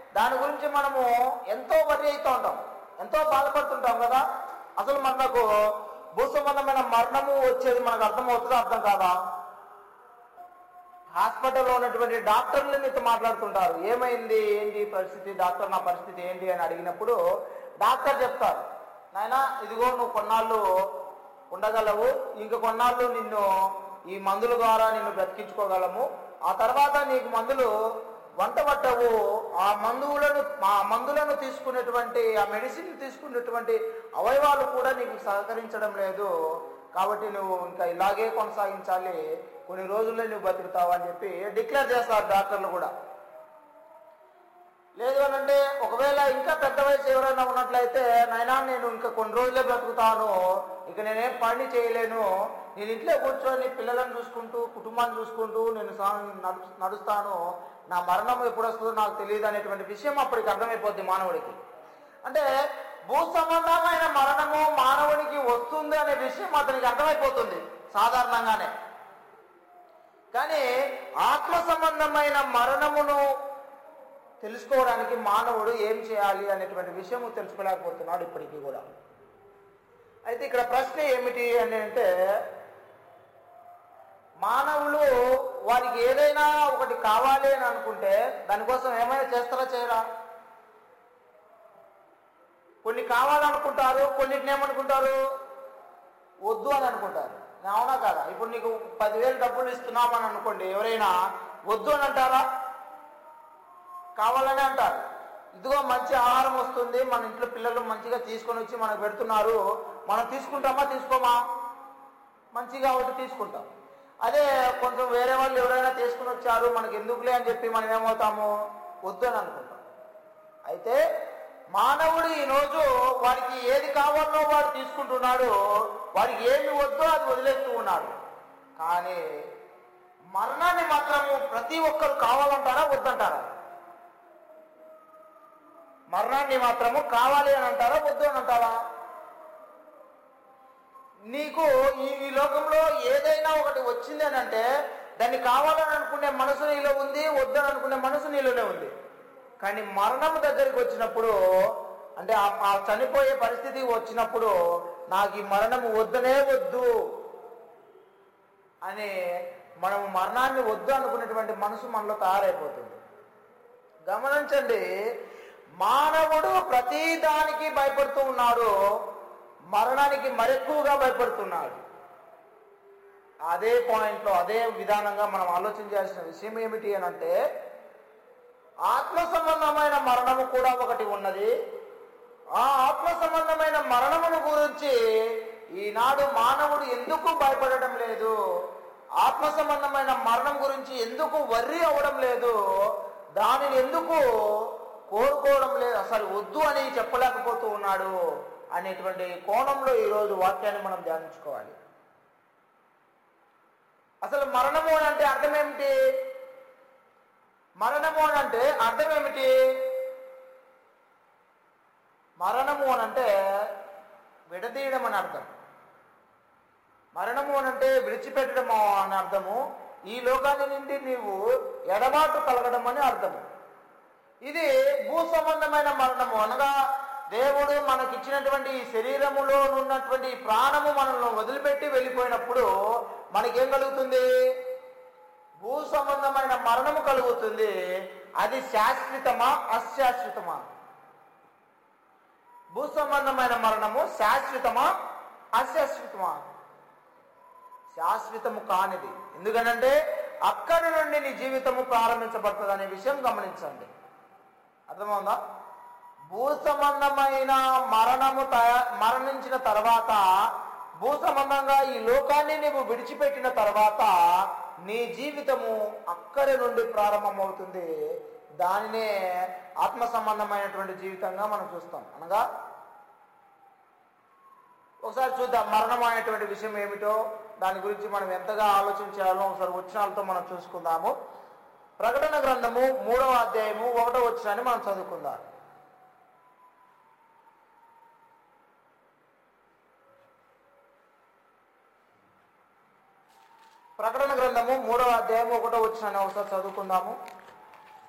దాని గురించి మనము ఎంతో వర్రీ అవుతూ ఉంటాం, ఎంతో బాధపడుతుంటాం కదా. అసలు మనకు భూ సంబంధమైన మరణము వచ్చేది మనకు అర్థమవుతుందో అర్థం కాదా? హాస్పిటల్లో ఉన్నటువంటి డాక్టర్లు మీతో మాట్లాడుతుంటారు, ఏమైంది, ఏంటి పరిస్థితి, డాక్టర్ నా పరిస్థితి ఏంటి అని అడిగినప్పుడు డాక్టర్ చెప్తారు, నాయనా ఇదిగో నువ్వు కొన్నాళ్ళు ఉండగలవు, ఇంక కొన్నాళ్ళు నిన్ను ఈ మందుల ద్వారా నిన్ను బ్రతికించుకోగలము, ఆ తర్వాత నీకు మందులు వంట పట్టవు, ఆ మందులను తీసుకునేటువంటి, ఆ మెడిసిన్ తీసుకునేటువంటి అవయవాలు కూడా నీకు సహకరించడం లేదు, కాబట్టి నువ్వు ఇంకా ఇలాగే కొనసాగించాలి, కొన్ని రోజుల్లో నువ్వు బతుకుతావు అని చెప్పి డిక్లేర్ చేస్తారు డాక్టర్లు కూడా. లేదు అని అంటే ఒకవేళ ఇంకా పెద్ద వయసు ఎవరైనా ఉన్నట్లయితే, నాయనా నేను ఇంకా కొన్ని రోజులే బ్రతుకుతాను, ఇక నేనేం పని చేయలేను, నేను ఇంట్లో కూర్చొని పిల్లలను చూసుకుంటూ కుటుంబాన్ని చూసుకుంటూ నేను నడుస్తాను, నా మరణం ఎప్పుడు వస్తుందో నాకు తెలియదు అనేటువంటి విషయం అప్పటికి అర్థమైపోద్ది మానవుడికి. అంటే భూ సంబంధమైన మరణము మానవుడికి వస్తుంది అనే విషయం అతనికి అర్థమైపోతుంది సాధారణంగానే. కానీ ఆత్మ సంబంధమైన మరణమును తెలుసుకోవడానికి మానవుడు ఏం చేయాలి అనేటువంటి విషయము తెలుసుకోలేకపోతున్నాడు ఇప్పటికీ కూడా. అయితే ఇక్కడ ప్రశ్న ఏమిటి అని అంటే, మానవులు వారికి ఏదైనా ఒకటి కావాలి అని అనుకుంటే దానికోసం ఏమైనా చేస్తారా చేయరా? కొన్ని కావాలనుకుంటారు, కొన్నిటిని ఏమనుకుంటారు, వద్దు అని అనుకుంటారు. అవునా కదా? ఇప్పుడు నీకు 10,000 డబ్బులు ఇస్తున్నామని అనుకోండి, ఎవరైనా వద్దు అని అంటారా? కావాలని అంటారు. ఇదిగో మంచి ఆహారం వస్తుంది, మన ఇంట్లో పిల్లలు మంచిగా తీసుకొని వచ్చి మనకు పెడుతున్నారు, మనం తీసుకుంటామా తీసుకోమా? మంచిగా ఒకటి తీసుకుంటాం. అదే కొంచెం వేరే వాళ్ళు ఎవరైనా తీసుకుని వచ్చారు, మనకి ఎందుకులే అని చెప్పి మనం ఏమవుతాము, వద్దు అని అనుకుంటాం. అయితే మానవుడు ఈరోజు వాడికి ఏది కావాలో వాడు తీసుకుంటున్నాడు, వాడికి ఏమి వద్దో అది వదిలేస్తూ ఉన్నాడు. కానీ మరణాన్ని మాత్రము ప్రతి ఒక్కరు కావాలంటారా వద్దంటారా? మరణాన్ని మాత్రము కావాలి అని అంటారా వద్దు అని అంటారా? నీకు ఈ లోకంలో ఏదైనా ఒకటి వచ్చింది అని అంటే దాన్ని కావాలని అనుకునే మనసు నీలో ఉంది, వద్దని అనుకునే మనసు నీలోనే ఉంది. కానీ మరణం దగ్గరికి వచ్చినప్పుడు, అంటే ఆ చనిపోయే పరిస్థితి వచ్చినప్పుడు, నాకు ఈ మరణం వద్దనే వద్దు అని మనము మరణాన్ని వద్దు అనుకునేటువంటి మనసు మనలో తయారైపోతుంది. గమనించండి, మానవుడు ప్రతి దానికి భయపడుతూ ఉన్నాడు, మరణానికి మరెక్కువగా భయపడుతున్నాడు. అదే పాయింట్లో అదే విధానంగా మనం ఆలోచించాల్సిన విషయం ఏమిటి అని అంటే, ఆత్మ సంబంధమైన మరణము కూడా ఒకటి ఉన్నది. ఆ ఆత్మ సంబంధమైన మరణమును గురించి ఈనాడు మానవుడు ఎందుకు భయపడటం లేదు, ఆత్మ సంబంధమైన మరణం గురించి ఎందుకు వర్రీ అవ్వడం లేదు, దానిని ఎందుకు కోరుకోవడం లేదు, అసలు వద్దు అని చెప్పలేకపోతూ ఉన్నాడు అనేటువంటి కోణంలో ఈరోజు వాక్యాన్ని మనం ధ్యానించుకోవాలి. అసలు మరణము అని అంటే అర్థం ఏమిటి? మరణము అని అంటే అర్థం ఏమిటి? మరణము అని అంటే విడదీయడం అని అర్థం. మరణము అని అంటే విడిచిపెట్టడం అని అర్థము. ఈ లోకాన్ని నుండి నీవు ఎడబాటు కలగడం అని అర్థము. ఇది భూ సంబంధమైన మరణము అనగా దేవుడు మనకిచ్చినటువంటి ఈ శరీరములో ఉన్నటువంటి ఈ ప్రాణము మనల్ని వదిలిపెట్టి వెళ్ళిపోయినప్పుడు మనకేం కలుగుతుంది? భూ సంబంధమైన మరణము కలుగుతుంది. అది శాశ్వతమా అశాశ్వతమా? భూ సంబంధమైన మరణము శాశ్వతమా అశాశ్వతమా? శాశ్వతము కానిది. ఎందుకనంటే అక్కడి నుండి నీ జీవితము ప్రారంభించబడుతుంది అనే విషయం గమనించండి. అర్థమవుందా? భూ సంబంధమైన మరణించిన తర్వాత, భూ సంబంధంగా ఈ లోకాన్ని నీవు విడిచిపెట్టిన తర్వాత నీ జీవితము అక్కడి నుండి ప్రారంభమవుతుంది. దానినే ఆత్మ సంబంధమైనటువంటి జీవితంగా మనం చూస్తాం. అనగా ఒకసారి చూద్దాం మరణం అనేటువంటి విషయం ఏమిటో, దాని గురించి మనం ఎంతగా ఆలోచించాలో ఒకసారి వచనాలతో మనం చూసుకుందాము. ప్రకటన గ్రంథము 3వ అధ్యాయము 1వ వచనాన్ని మనం చదువుకుందాం. ప్రకటన గ్రంథము 3వ అధ్యాయము 1వ వచనాన్ని ఒకసారి చదువుకుందాము.